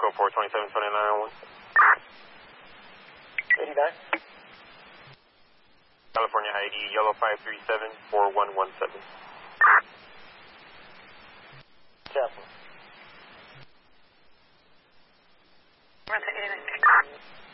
Echo 427-2901. 89. California ID Yellow 537-4117. Chapel. Runway 89.